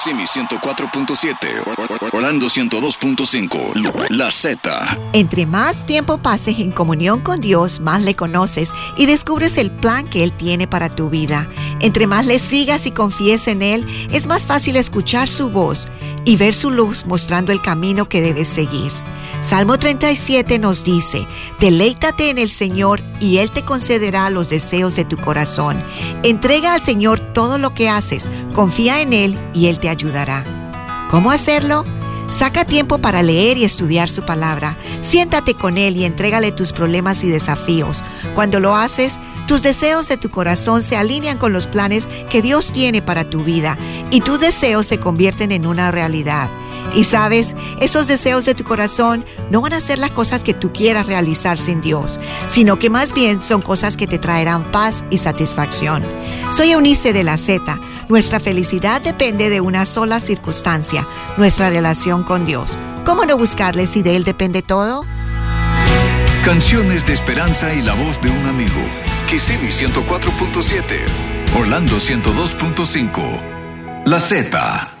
Kissimmee 104.7, Orlando 102.5, La Z. Entre más tiempo pases en comunión con Dios, más le conoces y descubres el plan que Él tiene para tu vida. Entre más le sigas y confíes en Él, es más fácil escuchar su voz y ver su luz mostrando el camino que debes seguir. Salmo 37 nos dice: deleítate en el Señor y Él te concederá los deseos de tu corazón. Entrega al Señor todo lo que haces, confía en Él y Él te ayudará. ¿Cómo hacerlo? Saca tiempo para leer y estudiar su palabra. Siéntate con Él y entrégale tus problemas y desafíos. Cuando lo haces, tus deseos de tu corazón se alinean con los planes que Dios tiene para tu vida y tus deseos se convierten en una realidad. Y sabes, esos deseos de tu corazón no van a ser las cosas que tú quieras realizar sin Dios, sino que más bien son cosas que te traerán paz y satisfacción. Soy Eunice de La Z. Nuestra felicidad depende de una sola circunstancia: nuestra relación con Dios. ¿Cómo no buscarle si de Él depende todo? Canciones de esperanza y la voz de un amigo. Kissimmee 104.7, Orlando 102.5, La Z.